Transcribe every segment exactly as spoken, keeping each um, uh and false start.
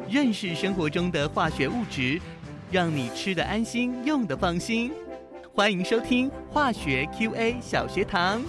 认识生活中的化学物质，让你吃得安心，用得放心。欢迎收听化学 Q A 小学堂。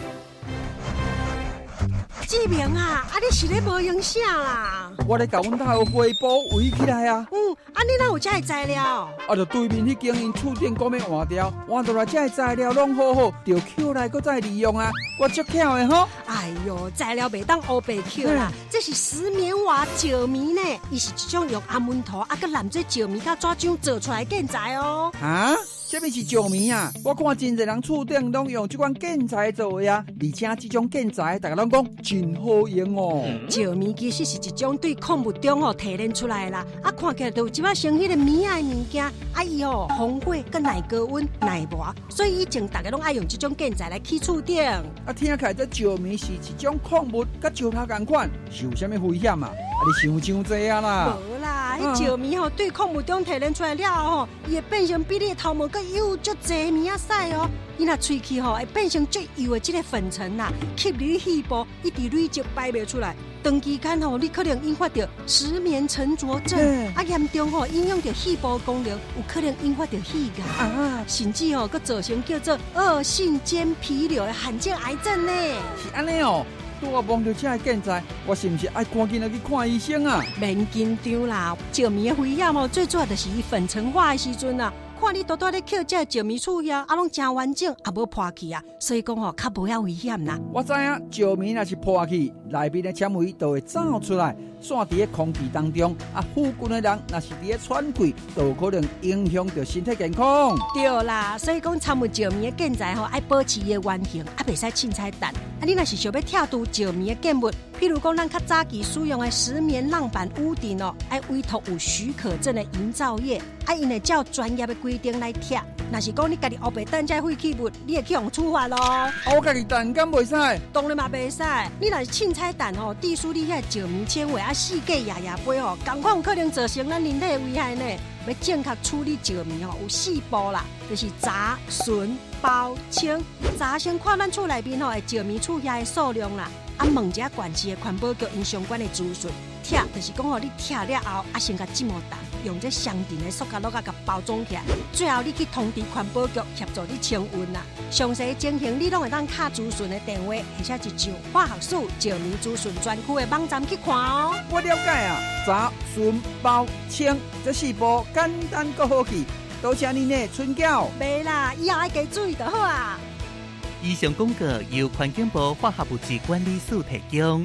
志明啊，啊你是咧无影啥啦？ 我咧甲阮大学汇报围起来啊。 嗯，啊你哪有这材料？ 啊，就对面迄间因厝顶讲要换掉，换倒来这材料拢好好，就捡来搁再利用啊。我足巧的吼。 哎哟，材料袂当黑白捡啦，这是石棉瓦石棉呢，伊是一种用阿门头啊佮染做石棉甲纸浆做出来的建材哦。 啊？什么是石棉啊？我看真侪人厝顶拢用这款建材做的啊，而且这种建材大家拢讲真好用哦。 石棉其实是一种对矿物中哦提炼出来的啦，啊看起来都有一摆像迄个棉仔的物件，啊伊哦防火、佮耐高温、耐磨，所以以前大家拢爱用这种建材来起厝顶。 啊，听起来这石棉是一种矿物，佮石头同款，是有啥物危险啊？啊，你想伤济啊啦？ 无啦，迄石棉吼对矿物中提炼出来了后吼，伊会变成比你的头毛佮油足济棉仔细哦。你若喙齿吼会变成最油的这个粉尘啦，吸入你肺部，一直累积排袂出来。长期间吼，你可能引发到石棉沉着症，啊严重吼影响到肺部功能，有可能引发到肺癌啊，甚至吼佮造成叫做恶性间皮瘤的罕见癌症呢。 是安尼哦。拄我望到这个建材，我是不是爱赶紧来去看医生啊？ 免紧张啦，石棉的危险哦，最主要就是伊粉尘化的时阵啊。看你多多咧捡这石棉厝呀，啊拢真完整，也无破去啊，所以讲吼较无遐危险啦。 我知影石棉若是破去，内面的纤维就会走出来，散伫咧空气当中，啊，附近的人若是伫咧喘气，都有可能影响到身体健康。 对啦，所以讲参与石棉的建材吼，爱保持伊的原形，啊袂使凊彩弹。啊，你若是想要跳除石棉的建物，譬如讲咱较早期使用的石棉浪板屋顶哦，爱委托有许可证的营造业，啊因会照专业的规定来贴。若是讲你家己黑白弹这废弃物，你会去用处罚咯。啊， 我家己弹敢袂使？ 当然嘛袂使。你若是凊彩弹吼，地属你遐石棉纤维啊，四界牙牙杯吼，同款有可能造成咱人体的危害呢。要正确处理石棉吼，有四步啦，就是查、询、包、清。查先看咱厝内面吼的石棉厝遐的数量啦，啊问一下管市的环保局因相关的资讯。贴就是讲吼，你贴了后啊，先甲浸毛蛋，用这相定的塑胶袋甲包装起来。最后你去通知环保局协助你清运啦。详细情形你拢会当卡资讯的电话，或者是上化学署石棉资讯专区的网站去看哦。 我了解啊，查、询、包、清这四步简单够好记。多谢您的春教。 袂啦，以后爱加注意就好啊。 以上广告由环境部化学物质管理署提供。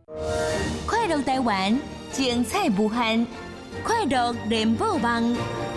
快乐台湾，精彩无限，快乐联播网。